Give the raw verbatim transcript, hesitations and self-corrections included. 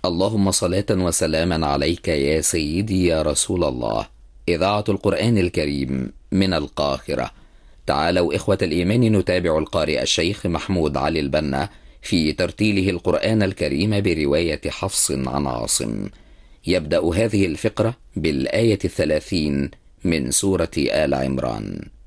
اللهم صلاة وسلاما عليك يا سيدي يا رسول الله. إذاعة القرآن الكريم من القاهرة. تعالوا إخوة الإيمان نتابع القارئ الشيخ محمود علي البنا في ترتيله القرآن الكريم برواية حفص عن عاصم. يبدأ هذه الفقرة بالآية الثلاثين من سورة آل عمران.